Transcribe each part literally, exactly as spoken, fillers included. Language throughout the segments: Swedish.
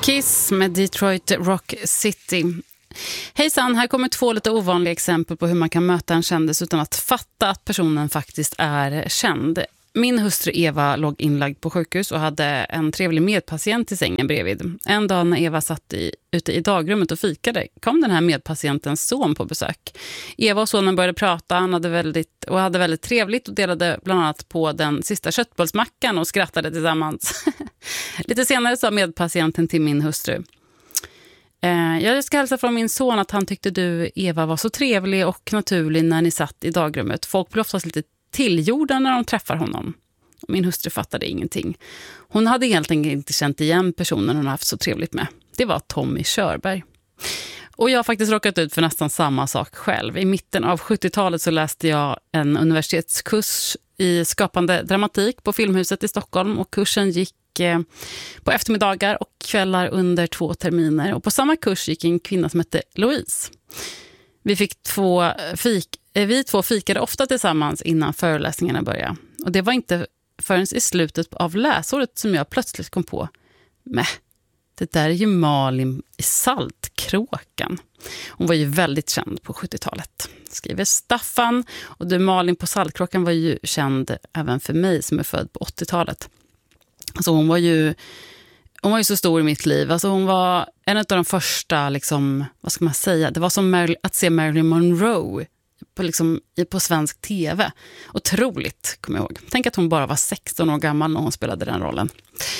Kiss med Detroit Rock City. Hejsan, här kommer två lite ovanliga exempel på hur man kan möta en kändis utan att fatta att personen faktiskt är känd. Min hustru Eva låg inlagd på sjukhus och hade en trevlig medpatient i sängen bredvid. En dag när Eva satt i, ute i dagrummet och fikade kom den här medpatientens son på besök. Eva och sonen började prata han hade väldigt, och hade väldigt trevligt och delade bland annat på den sista köttbollsmackan och skrattade tillsammans. Lite senare sa medpatienten till min hustru: eh, jag ska hälsa från min son att han tyckte du, Eva, var så trevlig och naturlig när ni satt i dagrummet. Folk blir oftast lite tillgjorda när de träffar honom. Min hustru fattade ingenting. Hon hade helt enkelt inte känt igen personen hon haft så trevligt med. Det var Tommy Körberg. Och jag har faktiskt råkat ut för nästan samma sak själv. I mitten av sjuttiotalet så läste jag en universitetskurs i skapande dramatik på Filmhuset i Stockholm. Och kursen gick eh, på eftermiddagar och kvällar under två terminer. Och på samma kurs gick en kvinna som hette Louise. Vi fick två fik Vi två fikade ofta tillsammans innan föreläsningarna började. Och det var inte förrän i slutet av läsåret som jag plötsligt kom på: men det där är ju Malin i Saltkråkan. Hon var ju väldigt känd på sjuttiotalet, skriver Staffan. Och du, Malin på Saltkråkan var ju känd även för mig som är född på åttiotalet. Alltså hon var ju Hon var ju så stor i mitt liv. Alltså hon var en av de första, liksom, vad ska man säga? Det var som Marilyn, att se Marilyn Monroe på, liksom, på svensk tv. Otroligt, kommer jag ihåg. Tänk att hon bara var sexton år gammal när hon spelade den rollen.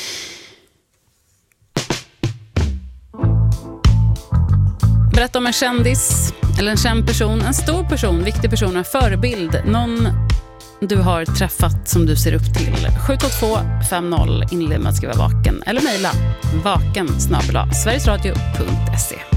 Berätta om en kändis eller en känd person, en stor person, viktig person, en förebild. Någon du har träffat som du ser upp till. sju två två fem noll inled med att skriva vaken eller mejla vaken snabel-a sverigesradio punkt se.